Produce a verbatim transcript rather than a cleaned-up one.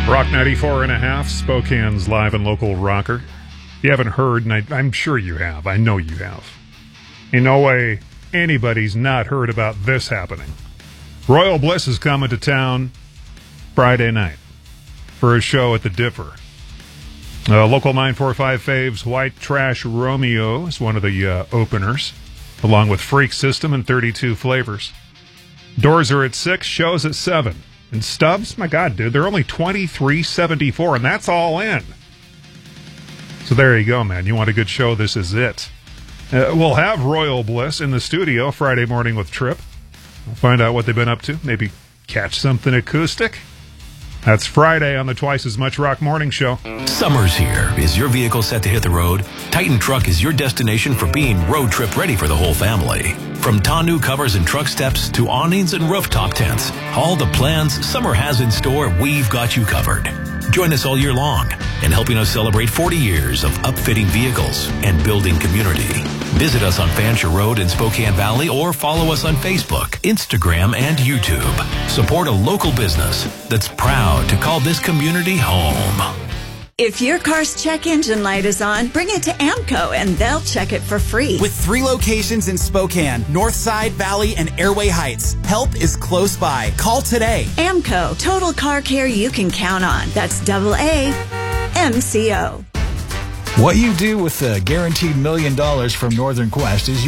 Rock ninety-four and a half, Spokane's live and local rocker. If you haven't heard, and I, I'm sure you have, I know you have, in no way anybody's not heard about this happening. Royal Bliss is coming to town Friday night for a show at the Dipper. Uh, local nine forty-five faves White Trash Romeo is one of the uh, openers, along with Freak System and thirty-two Flavors. Doors are at six, shows at seven. And Stubbs, my God, dude, they're only twenty-three seventy-four, and that's all in. So there you go, man. You want a good show, this is it. Uh, we'll have Royal Bliss in the studio Friday morning with Trip. We'll find out what they've been up to. Maybe catch something acoustic. That's Friday on the Twice as Much Rock Morning Show. Summer's here. Is your vehicle set to hit the road? Titan Truck is your destination for being road trip ready for the whole family. From tonneau covers and truck steps to awnings and rooftop tents, all the plans summer has in store, we've got you covered. Join us all year long in helping us celebrate forty years of upfitting vehicles and building community. Visit us on Fancher Road in Spokane Valley or follow us on Facebook, Instagram, and YouTube. Support a local business that's proud to call this community home. If your car's check engine light is on, bring it to AAMCO and they'll check it for free. With three locations in Spokane, Northside, Valley, and Airway Heights, help is close by. Call today. AAMCO, total car care you can count on. That's double A M C O. What you do with a guaranteed million dollars from Northern Quest is